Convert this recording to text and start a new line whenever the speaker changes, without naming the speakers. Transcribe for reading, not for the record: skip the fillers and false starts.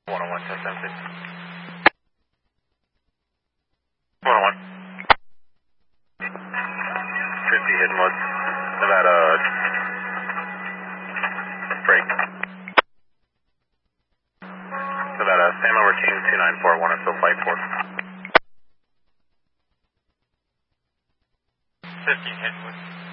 101, test empty. 101. 50 hidden woods. Nevada. Break. Nevada, Sam over King 2941 until flight 4.
50 hidden woods.